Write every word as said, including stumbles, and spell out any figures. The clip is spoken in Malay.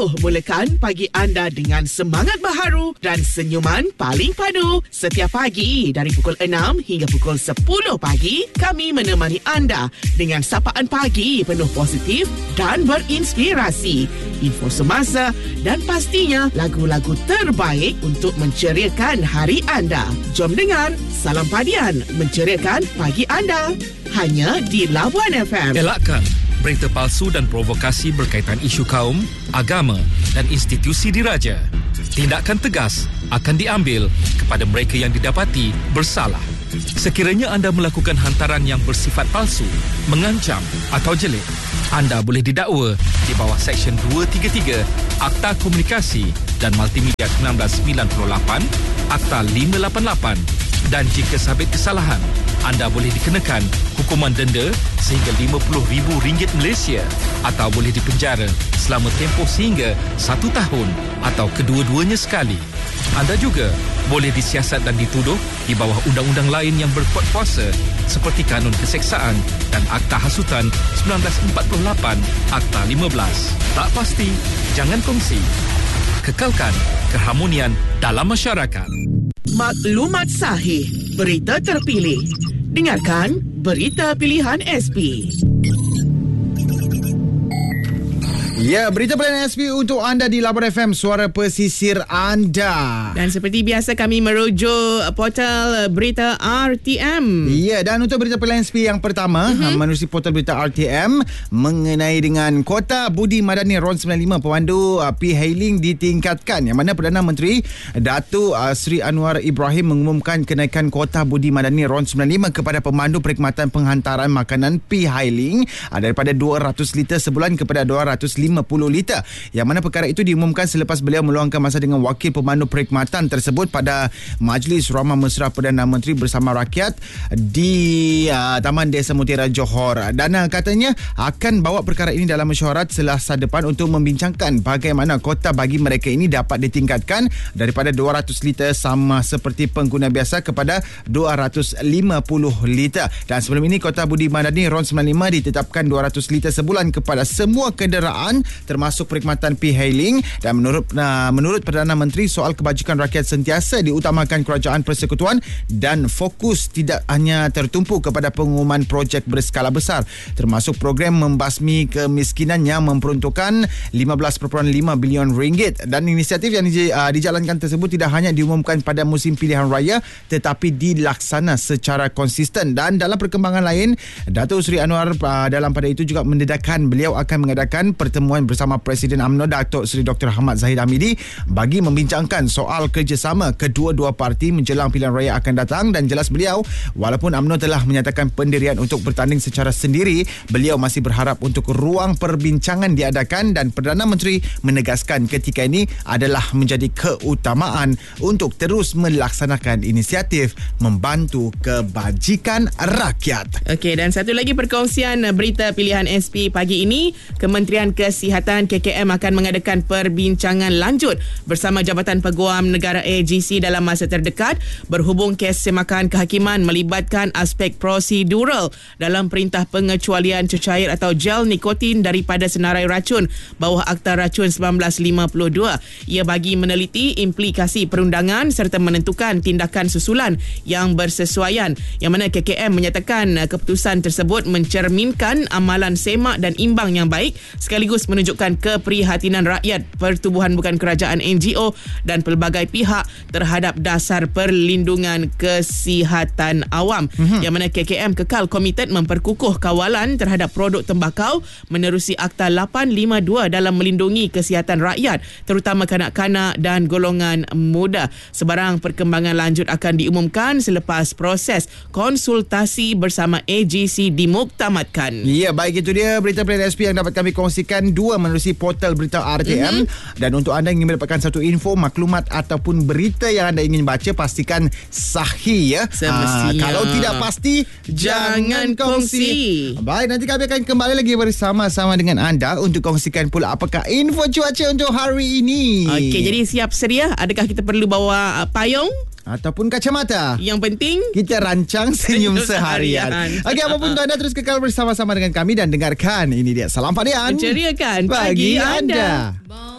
Ayuh mulakan pagi anda dengan semangat baharu dan senyuman paling padu. Setiap pagi dari pukul enam hingga pukul sepuluh pagi, kami menemani anda dengan sapaan pagi penuh positif dan berinspirasi. Info semasa dan pastinya lagu-lagu terbaik untuk menceriakan hari anda. Jom dengar Salam Padian menceriakan pagi anda. Hanya di Labuan F M. Elakkan berita palsu dan provokasi berkaitan isu kaum, agama dan institusi diraja. Tindakan tegas akan diambil kepada mereka yang didapati bersalah. Sekiranya anda melakukan hantaran yang bersifat palsu, mengancam atau jelik, anda boleh didakwa di bawah Seksyen dua tiga tiga Akta Komunikasi dan Multimedia seribu sembilan ratus sembilan puluh lapan, Akta lima lapan lapan. Dan jika sabit kesalahan, anda boleh dikenakan hukuman denda sehingga lima puluh ribu ringgit Malaysia atau boleh dipenjara selama tempoh sehingga satu tahun atau kedua-duanya sekali. Anda juga boleh disiasat dan dituduh di bawah undang-undang lain yang berkuat kuasa seperti Kanun Keseksaan dan Akta Hasutan seribu sembilan ratus empat puluh lapan, Akta lima belas. Tak pasti, jangan kongsi. Kekalkan keharmonian dalam masyarakat. Maklumat sahih, berita terpilih. Dengarkan Berita Pilihan S P. Ya, berita pilihan S P untuk anda di Labuan F M, suara pesisir anda. Dan seperti biasa kami merujuk portal berita R T M. Ya, dan untuk berita pilihan S P yang pertama, mm-hmm. menerusi portal berita R T M mengenai dengan Kota Budi Madani R O N sembilan puluh lima, pemandu uh, P-hailing ditingkatkan. Yang mana Perdana Menteri Datuk uh, Seri Anwar Ibrahim mengumumkan kenaikan Kota Budi Madani R O N sembilan puluh lima kepada pemandu perkhidmatan penghantaran makanan P-hailing uh, daripada dua ratus liter sebulan kepada dua ratus lima puluh liter. Yang mana perkara itu diumumkan selepas beliau meluangkan masa dengan wakil pemandu perkhidmatan tersebut pada Majlis Rahmah Mesra Perdana Menteri bersama rakyat di uh, Taman Desa Mutiara Johor. Dan uh, katanya akan bawa perkara ini dalam mesyuarat Selasa depan untuk membincangkan bagaimana kota bagi mereka ini dapat ditingkatkan daripada dua ratus liter sama seperti pengguna biasa kepada dua ratus lima puluh liter. Dan sebelum ini Kota Budi Madani R O N sembilan puluh lima ditetapkan dua ratus liter sebulan kepada semua kenderaan termasuk perkhidmatan P-hailing. Dan menurut uh, menurut Perdana Menteri, soal kebajikan rakyat sentiasa diutamakan Kerajaan Persekutuan dan fokus tidak hanya tertumpu kepada pengumuman projek berskala besar, termasuk program membasmi kemiskinan yang memperuntukkan lima belas perpuluhan lima bilion ringgit. Dan inisiatif yang di, uh, dijalankan tersebut tidak hanya diumumkan pada musim pilihan raya tetapi dilaksana secara konsisten. Dan dalam perkembangan lain, Datuk Seri Anwar uh, dalam pada itu juga mendedahkan beliau akan mengadakan pertemuan bersama Presiden U M N O Datuk Seri Doktor Ahmad Zahid Hamidi bagi membincangkan soal kerjasama kedua-dua parti menjelang pilihan raya akan datang. Dan jelas beliau, walaupun U M N O telah menyatakan pendirian untuk bertanding secara sendiri, beliau masih berharap untuk ruang perbincangan diadakan. Dan Perdana Menteri menegaskan ketika ini adalah menjadi keutamaan untuk terus melaksanakan inisiatif membantu kebajikan rakyat. Okey, dan satu lagi perkongsian berita pilihan S P pagi ini, Kementerian Kesihatan K K M akan mengadakan perbincangan lanjut bersama Jabatan Peguam Negara A G C dalam masa terdekat berhubung kes semakan kehakiman melibatkan aspek prosedural dalam perintah pengecualian cecair atau gel nikotin daripada senarai racun bawah Akta Racun seribu sembilan ratus lima puluh dua. Ia bagi meneliti implikasi perundangan serta menentukan tindakan susulan yang bersesuaian. Yang mana K K M menyatakan keputusan tersebut mencerminkan amalan semak dan imbang yang baik sekaligus menunjukkan keprihatinan rakyat, pertubuhan bukan kerajaan N G O dan pelbagai pihak terhadap dasar perlindungan kesihatan awam. Mm-hmm. Yang mana K K M kekal komited memperkukuh kawalan terhadap produk tembakau menerusi Akta lapan lima dua dalam melindungi kesihatan rakyat terutama kanak-kanak dan golongan muda. Sebarang perkembangan lanjut akan diumumkan selepas proses konsultasi bersama A G C dimuktamadkan. Ya, baik, itu dia berita pilihan S P yang dapat kami kongsikan dua menerusi portal berita R T M. Mm-hmm. Dan untuk anda yang ingin mendapatkan satu info, maklumat ataupun berita yang anda ingin baca, pastikan sahih ya. Semestinya. Aa, kalau tidak pasti, jangan kongsi. Baik, nanti kami akan kembali lagi bersama-sama dengan anda untuk kongsikan pula apakah info cuaca untuk hari ini. Okey, jadi siap sedia? Adakah kita perlu bawa uh, payung? Ataupun kacamata? Yang penting kita rancang senyum seharian. Okey, apapun itu anda terus kekal bersama-sama dengan kami dan dengarkan ini dia Salam Padian menceriakan bagi, pagi anda, anda.